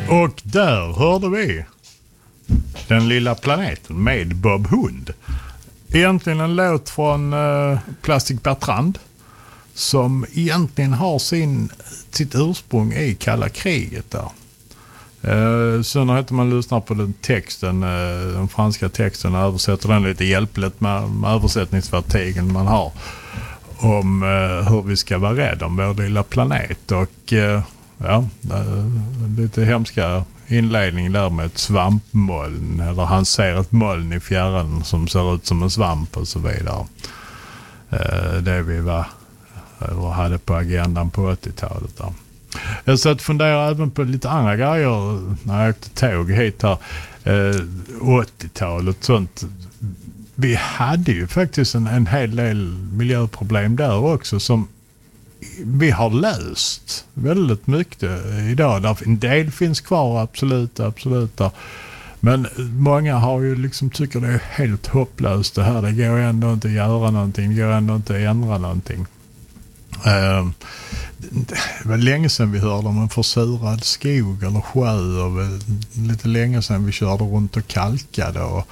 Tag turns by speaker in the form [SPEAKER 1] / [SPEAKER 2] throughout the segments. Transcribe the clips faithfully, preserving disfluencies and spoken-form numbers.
[SPEAKER 1] Och där hörde vi Den lilla planeten med Bob Hund. Egentligen en låt från uh, Plastic Bertrand som egentligen har sin, sitt ursprung i kalla kriget där. Uh, så när man lyssnar på den texten, uh, den franska texten, och översätter den lite hjälpligt med, med översättningsvertigen man har om uh, hur vi ska vara rädda om vår lilla planet. Och uh, ja, uh, lite hemska inledning där med ett svampmoln, eller han ser ett moln i fjärran som ser ut som en svamp och så vidare. Uh, det vi var eller hade på agendan på åttiotalet där. Jag så att fundera även på lite andra grejer när jag åkte tåg hit här. Eh, åttiotalet sånt. Vi hade ju faktiskt en, en hel del miljöproblem där också som vi har löst väldigt mycket idag. Där en del finns kvar, absolut, absolut. Där. Men många har ju liksom tycker det är helt hopplöst det här. Det går ändå inte att göra någonting, det går ändå inte att ändra någonting. Uh, det var länge sedan vi hörde om en försurad skog eller sjö, och lite länge sedan vi körde runt och kalkade, och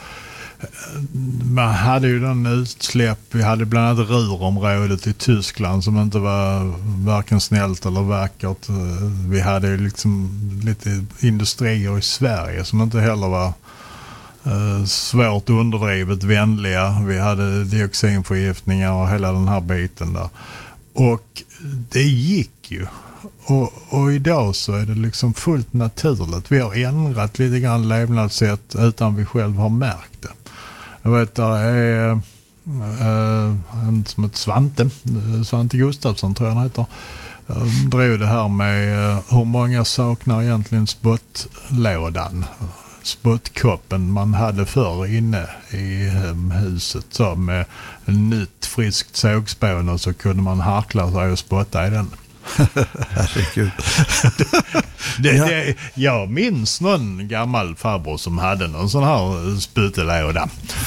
[SPEAKER 1] man hade ju den utsläpp, vi hade bland annat Ruhrområdet i Tyskland som inte var varken snällt eller vackert. Vi hade ju liksom lite industrier i Sverige som inte heller var uh, svårt underdrivet vänliga. Vi hade dioxinförgiftningar och hela den här biten där. Och det gick ju. Och, och idag så är det liksom fullt naturligt. Vi har ändrat lite grann levnadssätt utan vi själv har märkt det. Jag vet, det är äh, en som heter Svante, Svante Gustafsson tror jag han heter. Jag drog det här med äh, hur många saknar egentligen spottlådan. Spottkoppen man hade förr inne i huset, så med en nytt friskt sågspån, och så kunde man harkla sig och spotta i den.
[SPEAKER 2] Herregud.
[SPEAKER 1] det, det, jag minns någon gammal farbror som hade någon sån här sputtelåda.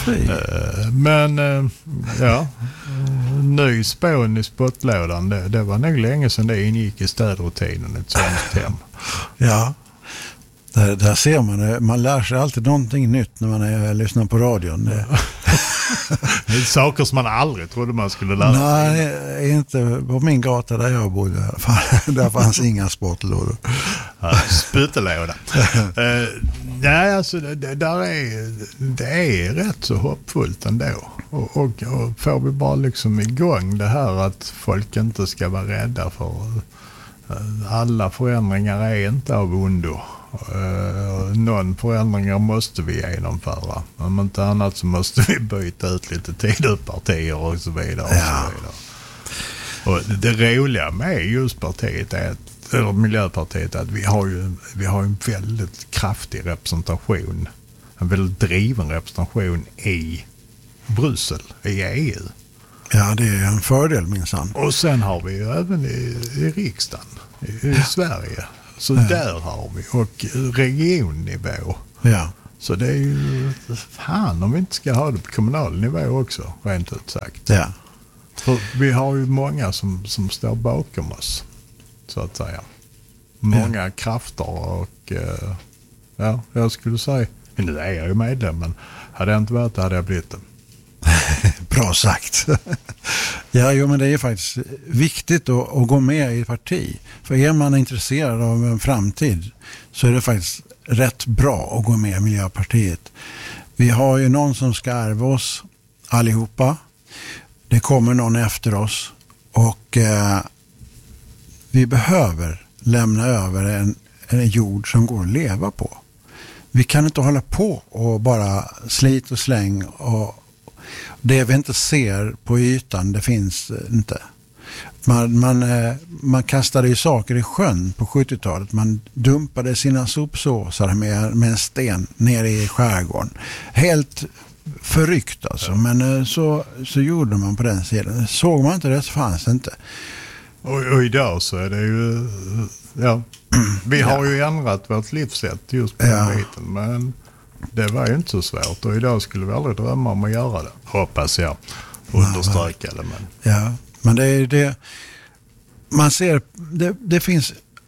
[SPEAKER 1] Men ja, ny spån i spottlådan, det, det var nog länge sedan det ingick i städrutinen, ett sånt hem.
[SPEAKER 2] Ja. Där, där ser man det. Man lär sig alltid någonting nytt när man är, lyssnar på radion. Det.
[SPEAKER 1] Det är saker som man aldrig trodde man skulle lära sig.
[SPEAKER 2] Nej, inte på min gata där jag bodde. Där fanns inga sportlådor.
[SPEAKER 1] Ja, sputtelåda. uh, nej, alltså det, det, där är, det är rätt så hoppfullt ändå. Och, och, och får vi bara liksom igång det här att folk inte ska vara rädda för uh, alla förändringar är inte av ondo. Uh, någon förändringar måste vi genomföra. Om inte annat så måste vi byta ut lite tidpartier och så vidare. Och,
[SPEAKER 2] ja.
[SPEAKER 1] så vidare. Och det roliga med just partiet är att, eller Miljöpartiet är att vi har ju vi har en väldigt kraftig representation, en väldigt driven representation i Bryssel, i E U.
[SPEAKER 2] Ja, det är en fördel minsann.
[SPEAKER 1] Och sen har vi ju även i, i riksdagen i, i Sverige. Så ja. Där har vi, och regionnivå.
[SPEAKER 2] Ja.
[SPEAKER 1] Så det är ju fan om vi inte ska ha det på kommunal nivå också, rent ut sagt.
[SPEAKER 2] Ja.
[SPEAKER 1] För vi har ju många som, som står bakom oss, så att säga. Många ja. krafter och uh, ja, jag skulle säga, nu är jag ju medlem, men hade jag inte varit det hade jag blivit det.
[SPEAKER 2] Bra sagt. Ja, jo, men det är faktiskt viktigt att, att gå med i ett parti. För är man intresserad av en framtid så är det faktiskt rätt bra att gå med i Miljöpartiet. Vi har ju någon som ska ärva oss allihopa. Det kommer någon efter oss. Och eh, vi behöver lämna över en, en jord som går att leva på. Vi kan inte hålla på och bara slit och släng och det vi inte ser på ytan, det finns inte. Man, man, man kastade ju saker i sjön på sjuttiotalet. Man dumpade sina sopsåsar med, med en sten nere i skärgården. Helt förryckt alltså. Ja. Men så, så gjorde man på den sidan. Såg man inte det så fanns det inte.
[SPEAKER 1] Och, och idag så är det ju... Ja, vi har ja. ju ändrat vårt livssätt just på ja. den biten. Men... det var ju inte så svårt, och idag skulle vi aldrig drömma om att göra det. Hoppas jag understryka det. Men.
[SPEAKER 2] Ja, men det är det man ser, det, det finns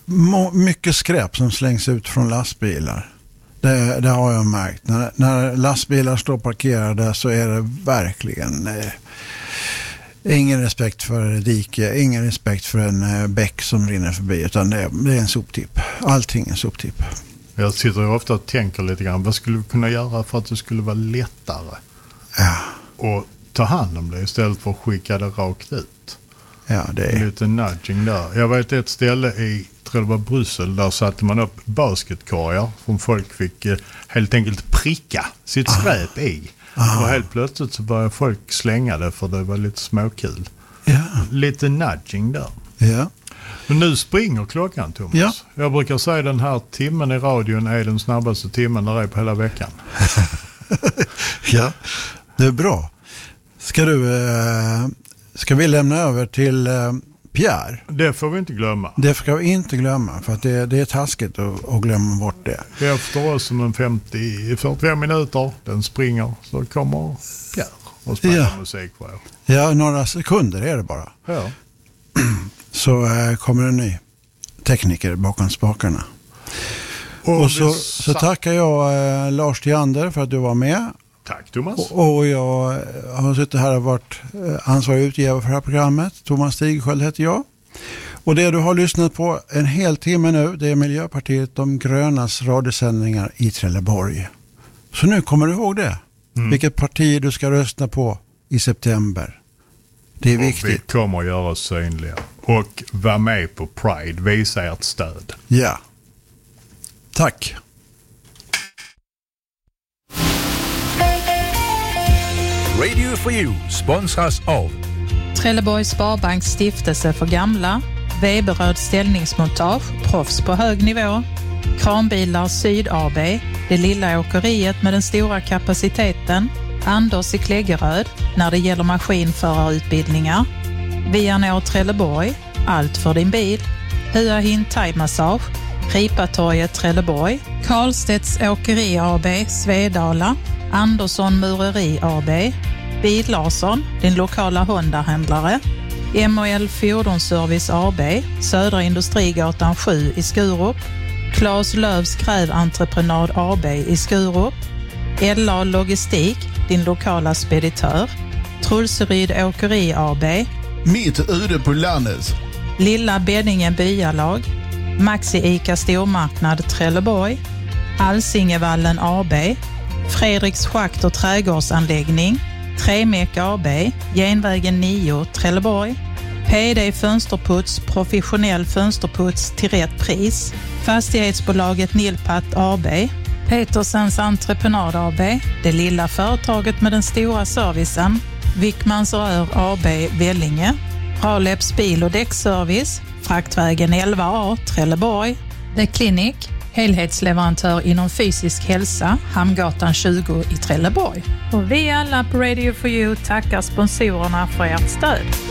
[SPEAKER 2] må- mycket skräp som slängs ut från lastbilar. Det, det har jag märkt. När, när lastbilar står parkerade så är det verkligen eh, ingen respekt för dike, ingen respekt för en eh, bäck som rinner förbi, utan det, det är en soptipp. Allting är en soptipp.
[SPEAKER 1] Jag sitter ju ofta och tänker lite grann, vad skulle vi kunna göra för att det skulle vara lättare
[SPEAKER 2] Ja,
[SPEAKER 1] att ta hand om det istället för att skicka det rakt ut.
[SPEAKER 2] ja det är...
[SPEAKER 1] Lite nudging där. Jag vet ett ställe i, tror det var Bryssel, där satte man upp basketkorgar som folk fick eh, helt enkelt pricka sitt skräp i.
[SPEAKER 2] Ah.
[SPEAKER 1] Och helt plötsligt så började folk slänga det för det var lite småkul.
[SPEAKER 2] Ja,
[SPEAKER 1] Lite nudging där.
[SPEAKER 2] ja.
[SPEAKER 1] Men nu springer klockan, Thomas.
[SPEAKER 2] Ja.
[SPEAKER 1] Jag brukar säga den här timmen i radion är den snabbaste timmen där är på hela veckan.
[SPEAKER 2] Ja, det är bra. Ska du, eh, ska vi lämna över till eh, Pierre?
[SPEAKER 1] Det får vi inte glömma.
[SPEAKER 2] Det ska vi inte glömma, för att det, det är taskigt att, att glömma bort det.
[SPEAKER 1] Efter oss som en femtio till fyrtiofem minuter, den springer, så kommer Pierre och spelar
[SPEAKER 2] Ja.
[SPEAKER 1] musik för er.
[SPEAKER 2] Ja, några sekunder är det bara.
[SPEAKER 1] Ja.
[SPEAKER 2] Så eh, kommer en ny tekniker bakom spakarna.
[SPEAKER 1] Och,
[SPEAKER 2] Och så,
[SPEAKER 1] vi
[SPEAKER 2] så
[SPEAKER 1] sa-
[SPEAKER 2] tackar jag eh, Lars Tiander för att du var med.
[SPEAKER 1] Tack Thomas.
[SPEAKER 2] Och, och jag eh, har suttit här och varit eh, ansvarig utgivare för det här programmet. Thomas Stigsköld heter jag. Och det du har lyssnat på en hel timme nu, det är Miljöpartiet de grönas radiosändningar i Trelleborg. Så nu kommer du ihåg det.
[SPEAKER 1] Mm.
[SPEAKER 2] Vilket parti du ska rösta på i september. Det är
[SPEAKER 1] Och vi
[SPEAKER 2] viktigt.
[SPEAKER 1] kommer att göra oss synliga. Och vara med på Pride. Visa ert stöd.
[SPEAKER 2] Ja. Tack.
[SPEAKER 3] Radio for You sponsras av
[SPEAKER 4] Trelleborgs Sparbanks stiftelse för gamla, Weberöd ställningsmontage, proffs på hög nivå, Kranbilar Syd A B, det lilla åkeriet med den stora kapaciteten, Anders i Kläggeröd när det gäller maskinförarutbildningar, Vianor Trelleborg, allt för din bil, Hua Hin Thai-massage, Ripatorget Trelleborg, Karlstedts Åkeri A B, Svedala, Andersson Mureri A B, Bil Larsson, din lokala Honda-händlare, M och L Fordonsservice A B, Södra Industrigatan sju i Skurup, Claes Lövs Gräventreprenad A B i Skurup, L A Logistik, din lokala speditör, Trulseryd Åkeri A B,
[SPEAKER 5] Mitt ute på landet.
[SPEAKER 4] Lilla Beddinge byalag, Maxi Ica Stormarknad Trelleborg, Alsingevallen A B, Fredriks schakt och trädgårdsanläggning, Tremek A B, Genvägen nio Trelleborg, P D Fönsterputs, professionell fönsterputs till rätt pris, Fastighetsbolaget Nilpat A B, Petersens Entreprenad A B, det lilla företaget med den stora servicen, Wickmans Rör A B Vellinge, Raleps bil- och däckservice, Fraktvägen elva A Trelleborg, The Clinic, helhetsleverantör inom fysisk hälsa, Hamngatan tjugo i Trelleborg. Och vi alla på Radio for You tackar sponsorerna för ert stöd.